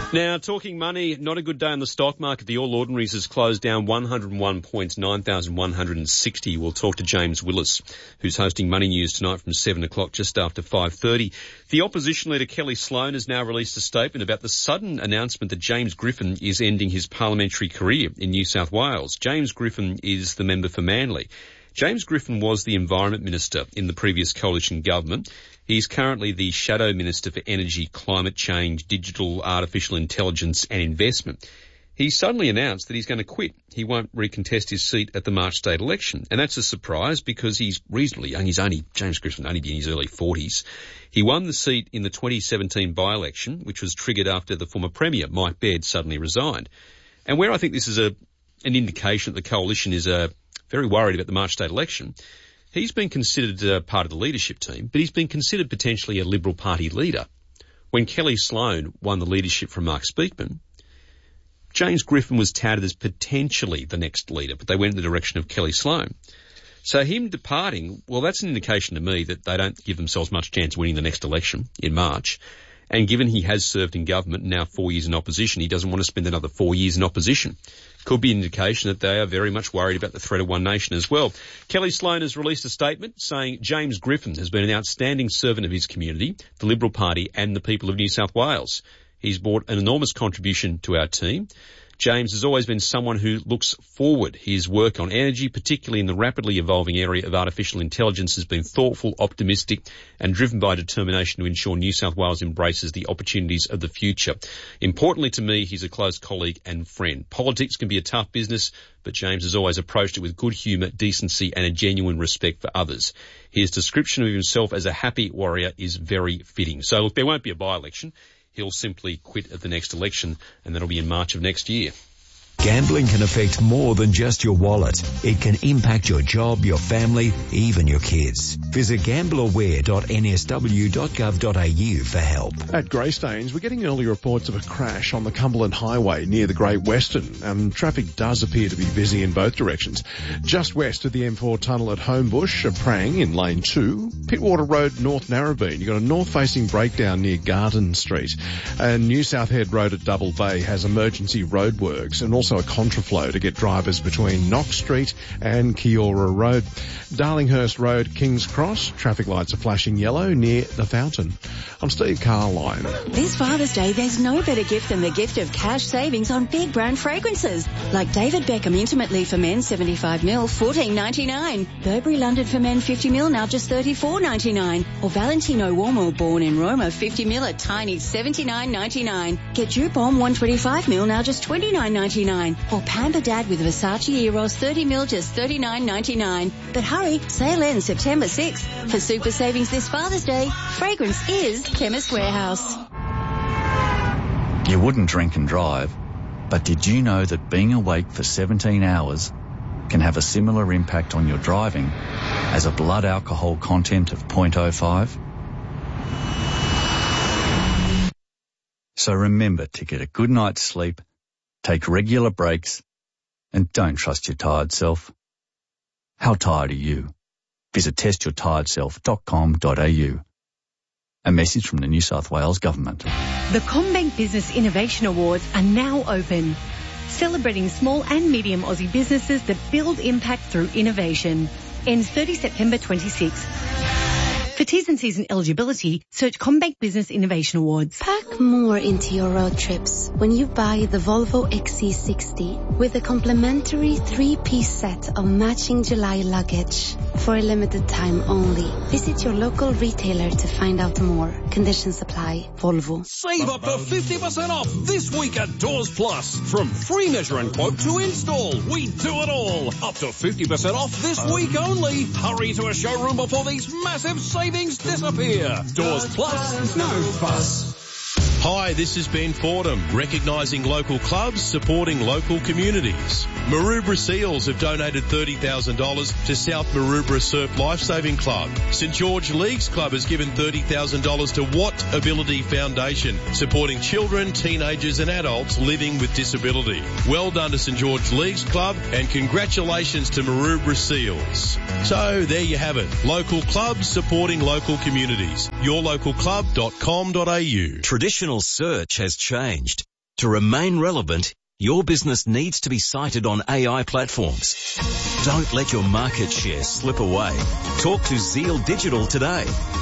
Now, talking money, not a good day on the stock market. The All Ordinaries has closed down 101 points, 9,160. We'll talk to James Willis, who's hosting Money News tonight from 7 o'clock, just after 5:30. The opposition leader, Kelly Sloan, has now released a statement about the sudden announcement that James Griffin is ending his parliamentary career in New South Wales. James Griffin is the member for Manly. James Griffin was the Environment Minister in the previous coalition government. He's currently the Shadow Minister for Energy, Climate Change, Digital, Artificial Intelligence and Investment. He suddenly announced that he's going to quit. He won't recontest his seat at the March state election. And that's a surprise because he's reasonably young. James Griffin only be in his early 40s. He won the seat in the 2017 by-election, which was triggered after the former Premier, Mike Baird, suddenly resigned. And where I think this is an indication that the coalition is very worried about the March state election, he's been considered part of the leadership team, but he's been considered potentially a Liberal Party leader. When Kelly Sloan won the leadership from Mark Speakman, James Griffin was touted as potentially the next leader, but they went in the direction of Kelly Sloan. So him departing, well, that's an indication to me that they don't give themselves much chance of winning the next election in March. And given he has served in government and now 4 years in opposition, he doesn't want to spend another 4 years in opposition. Could be an indication that they are very much worried about the threat of One Nation as well. Kelly Sloan has released a statement saying James Griffin has been an outstanding servant of his community, the Liberal Party and the people of New South Wales. He's brought an enormous contribution to our team. James has always been someone who looks forward. His work on energy, particularly in the rapidly evolving area of artificial intelligence, has been thoughtful, optimistic and driven by determination to ensure New South Wales embraces the opportunities of the future. Importantly to me, he's a close colleague and friend. Politics can be a tough business, but James has always approached it with good humour, decency and a genuine respect for others. His description of himself as a happy warrior is very fitting. So look, there won't be a by-election. He'll simply quit at the next election, and that'll be in March of next year. Gambling can affect more than just your wallet. It can impact your job, your family, even your kids. Visit gambleaware.nsw.gov.au for help. At Greystanes, we're getting early reports of a crash on the Cumberland Highway near the Great Western, and traffic does appear to be busy in both directions. Just west of the M4 tunnel at Homebush, a Prang in Lane 2, Pittwater Road, North Narrabeen. You've got a north-facing breakdown near Garden Street, and New South Head Road at Double Bay has emergency roadworks and also a contraflow to get drivers between Knox Street and Kiora Road. Darlinghurst Road, King's Cross, traffic lights are flashing yellow near the Fountain. I'm Steve Carline. This Father's Day, there's no better gift than the gift of cash savings on big brand fragrances. Like David Beckham Intimately for Men 75ml, $14.99. Burberry London for Men 50ml, now just $34.99. Or Valentino Uomo Born in Roma 50ml at tiny $79.99. Get Dupont 125ml, now just $29.99. Or Pamper Dad with Versace Eros 30ml, just $39.99. But hurry, sale ends September 6th. For super savings this Father's Day, fragrance is Chemist Warehouse. You wouldn't drink and drive, but did you know that being awake for 17 hours can have a similar impact on your driving as a blood alcohol content of 0.05? So remember to get a good night's sleep, take regular breaks, and don't trust your tired self. How tired are you? Visit testyourtiredself.com.au. A message from the New South Wales Government. The CommBank Business Innovation Awards are now open, celebrating small and medium Aussie businesses that build impact through innovation. Ends 30 September 26. For T's and C's and eligibility, search CommBank Business Innovation Awards. Pack more into your road trips when you buy the Volvo XC60 with a complimentary 3-piece set of matching July luggage for a limited time only. Visit your local retailer to find out more. Conditions apply. Volvo. Save up to 50% off this week at Doors Plus. From free measure and quote to install, we do it all. Up to 50% off this week only. Hurry to a showroom before these massive savings disappear. Doors Plus, no fuss. Hi, this is Ben Fordham, recognising local clubs, supporting local communities. Maroubra Seals have donated $30,000 to South Maroubra Surf Lifesaving Club. St George Leagues Club has given $30,000 to Watt Ability Foundation, supporting children, teenagers and adults living with disability. Well done to St George Leagues Club and congratulations to Maroubra Seals. So there you have it. Local clubs supporting local communities. Yourlocalclub.com.au. Traditional search has changed. To remain relevant, your business needs to be cited on AI platforms. Don't let your market share slip away. Talk to Zeal Digital today.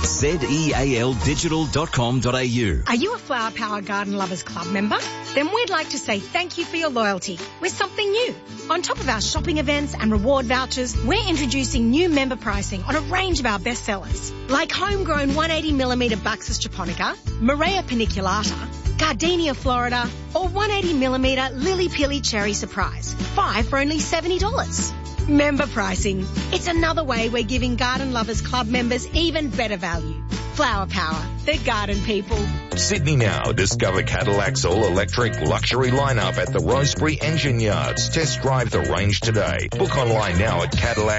zealdigital.com.au. Are you a Flower Power Garden Lovers Club member? Then we'd like to say thank you for your loyalty with something new. On top of our shopping events and reward vouchers, we're introducing new member pricing on a range of our bestsellers, like homegrown 180mm Buxus japonica, Morea paniculata, Gardenia Florida, or 180mm Lily Pilly Cherry Surprise. 5 for only $70. Member pricing. It's another way we're giving Garden Lovers Club members even better value. Flower Power, the garden people. Sydney Now. Discover Cadillac's all-electric luxury lineup at the Rosebery Engine Yards. Test drive the range today. Book online now at Cadillac.